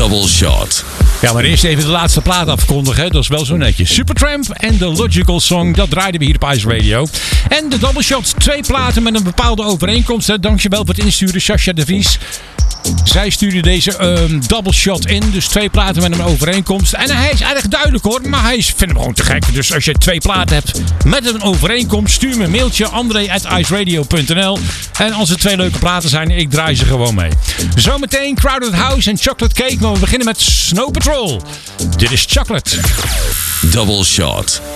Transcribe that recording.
Double Shot. Ja, maar eerst even de laatste plaat afkondigen. Dat is wel zo netjes. Supertramp en The Logical Song. Dat draaiden we hier op Ice Radio. En de Double Shots. 2 platen met een bepaalde overeenkomst. Hè. Dankjewel voor het insturen, Sascha de Vries. Zij stuurde deze double shot in. Dus 2 platen met een overeenkomst. En hij is erg duidelijk hoor. Maar hij vindt hem gewoon te gek. Dus als je 2 platen hebt met een overeenkomst, stuur me een mailtje. André@iceradio.nl. En als er 2 leuke platen zijn, ik draai ze gewoon mee. Zometeen Crowded House en Chocolate Cake. Maar we beginnen met Snow Patrol. Dit is Chocolate. Double Shot.